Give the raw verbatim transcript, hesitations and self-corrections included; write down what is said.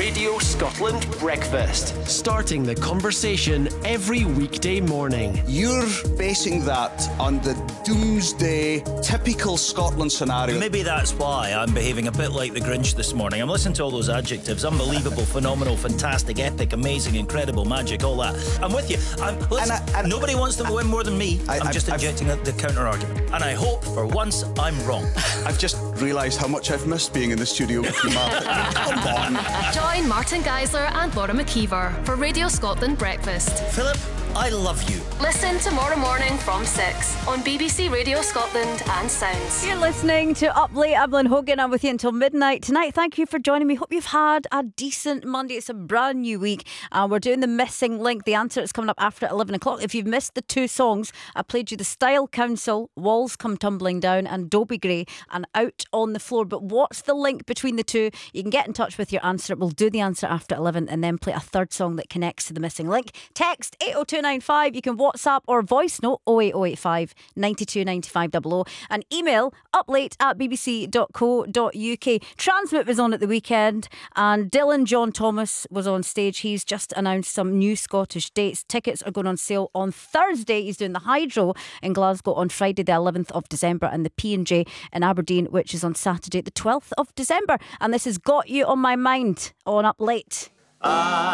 Radio Scotland Breakfast. Starting the conversation every weekday morning. You're basing that on the doomsday, typical Scotland scenario. Maybe that's why I'm behaving a bit like the Grinch this morning. I'm listening to all those adjectives. Unbelievable, phenomenal, fantastic, epic, amazing, incredible, magic, all that. I'm with you. I'm, listen, and I, and nobody wants to win more than me. I, I'm just I've, injecting I've, the counter-argument. And I hope, for once, I'm wrong. I've just realised how much I've missed being in the studio with you, Martin. Come on. Join Martin Geisler and Laura McKeever for Radio Scotland Breakfast. Philip, I love you. Listen tomorrow morning from six on B B C Radio Scotland and Sounds. You're listening to Up Late. Evelyn Hogan. I'm with you until midnight tonight. Thank you for joining me. Hope you've had a decent Monday. It's a brand new week. Uh, we're doing the missing link. The answer is coming up after eleven o'clock. If you've missed the two songs, I played you the Style Council, Walls Come Tumbling Down, and Dobie Gray, and Out on the Floor. But what's the link between the two? You can get in touch with your answer. We'll do the answer after eleven and then play a third song that connects to the missing link. Text eight oh two nine five. You can WhatsApp or voice note oh eight oh eight five, nine two nine five double oh, and email uplate at b b c dot co dot u k. Transmit was on at the weekend and Dylan John Thomas was on stage. He's just announced some new Scottish dates. Tickets are going on sale on Thursday. He's doing the Hydro in Glasgow on Friday the eleventh of December and the P and J in Aberdeen, which is on Saturday the twelfth of December. And this has got you on my mind on Up Late. Ah.